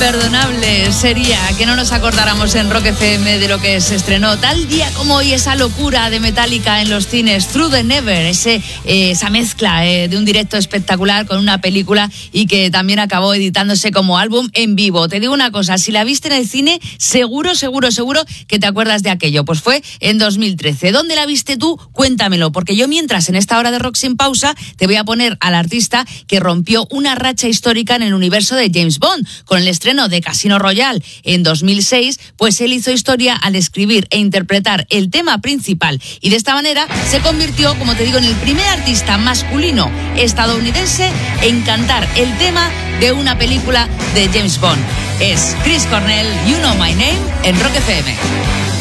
imperdonable sería que no nos acordáramos en Rock FM de lo que se estrenó tal día como hoy, esa locura de Metallica en los cines, Through the Never, esa mezcla de un directo espectacular con una película y que también acabó editándose como álbum en vivo. Te digo una cosa, si la viste en el cine, seguro que te acuerdas de aquello. Pues fue en 2013. ¿Dónde la viste tú? Cuéntamelo, porque yo mientras en esta hora de Rock sin pausa te voy a poner al artista que rompió una racha histórica en el universo de James Bond. Con el estreno de Casino Royale en 2006, pues él hizo historia al escribir e interpretar el tema principal y de esta manera se convirtió, como te digo, en el primer artista masculino estadounidense en cantar el tema de una película de James Bond. Es Chris Cornell, You Know My Name, en Rock FM.